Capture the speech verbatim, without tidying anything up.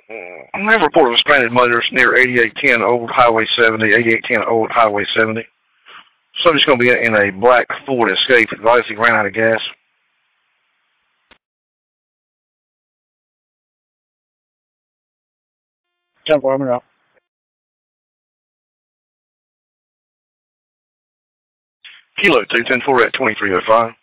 I have a report of a stranded motorist near eighty-eight ten Old Highway seventy, eighty-eight ten Old Highway seventy. Subject's going to be in a black Ford Escape. Advised he ran out of gas. ten four, I'm out. Kilo two ten four at twenty-three oh five.